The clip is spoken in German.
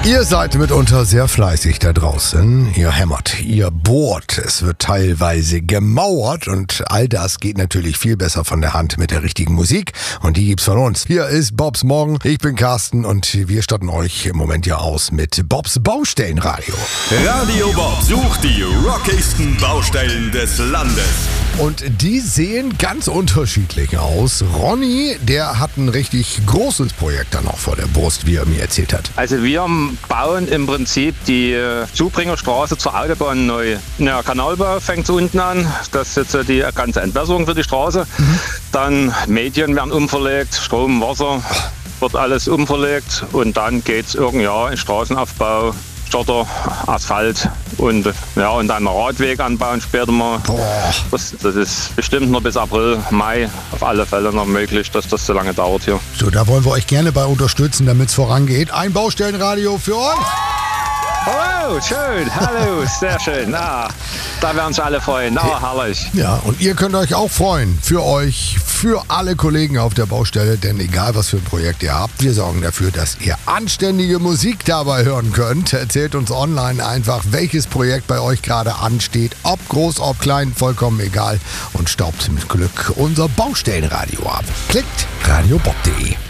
Ihr seid mitunter sehr fleißig da draußen. Ihr hämmert, ihr bohrt, es wird teilweise gemauert und all das geht natürlich viel besser von der Hand mit der richtigen Musik und die gibt's von uns. Hier ist Bobs Morgen, ich bin Carsten und wir statten euch im Moment ja aus mit Bobs Baustellenradio. Radio Bob sucht die rockigsten Baustellen des Landes. Und die sehen ganz unterschiedlich aus. Ronny, der hat ein richtig großes Projekt dann noch vor der Brust, wie er mir erzählt hat. Also wir bauen im Prinzip die Zubringerstraße zur Autobahn neu. Der Kanalbau fängt so unten an. Das ist jetzt die ganze Entwässerung für die Straße. Dann Medien werden umverlegt, Strom, Wasser, wird alles umverlegt. Und dann geht es irgendwann in Straßenaufbau, Schotter, Asphalt und dann einen Radweg anbauen später mal. Das ist bestimmt noch bis April, Mai auf alle Fälle noch möglich, dass das so lange dauert hier. So, da wollen wir euch gerne bei unterstützen, damit es vorangeht. Ein Baustellenradio für uns. Hallo, schön, hallo, sehr schön. Da werden sich alle freuen. Herrlich. Ja, und ihr könnt euch auch freuen. Für euch, für alle Kollegen auf der Baustelle. Denn egal, was für ein Projekt ihr habt, wir sorgen dafür, dass ihr anständige Musik dabei hören könnt. Erzählt uns online einfach, welches Projekt bei euch gerade ansteht. Ob groß, ob klein, vollkommen egal. Und staubt mit Glück unser Baustellenradio ab. Klickt radiobob.de.